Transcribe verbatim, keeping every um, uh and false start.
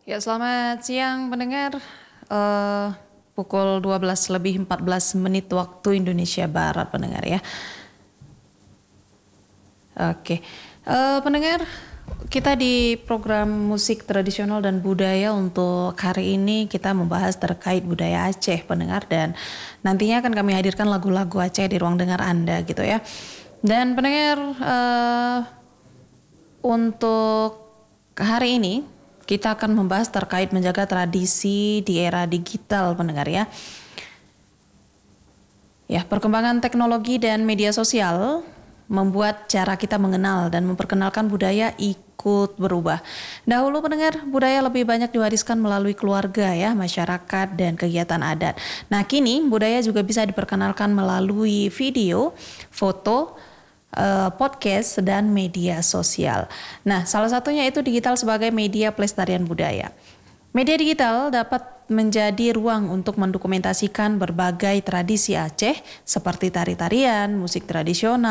Ya, selamat siang pendengar. Eh, pukul dua belas lebih empat belas menit waktu Indonesia Barat pendengar ya. Oke, Eh, pendengar, kita di program musik tradisional dan budaya untuk hari ini kita membahas terkait budaya Aceh pendengar, dan nantinya akan kami hadirkan lagu-lagu Aceh di ruang dengar Anda gitu ya. Dan pendengar, eh, untuk hari ini kita akan membahas terkait menjaga tradisi di era digital pendengar ya. Ya, perkembangan teknologi dan media sosial membuat cara kita mengenal dan memperkenalkan budaya ikut berubah. Dahulu pendengar, budaya lebih banyak diwariskan melalui keluarga ya, masyarakat dan kegiatan adat. Nah, kini budaya juga bisa diperkenalkan melalui video, foto, eh, podcast dan media sosial. Nah, salah satunya itu digital sebagai media pelestarian budaya. Media digital dapat menjadi ruang untuk mendokumentasikan berbagai tradisi Aceh seperti tari-tarian, musik tradisional,